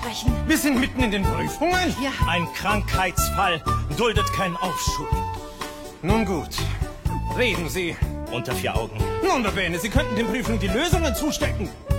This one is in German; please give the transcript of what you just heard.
sprechen. Wir sind mitten in den Prüfungen. Ja. Ein Krankheitsfall duldet keinen Aufschub. Nun gut, reden Sie. Unter 4 Augen. Nun, Bene, Sie könnten den Prüfungen die Lösungen zustecken.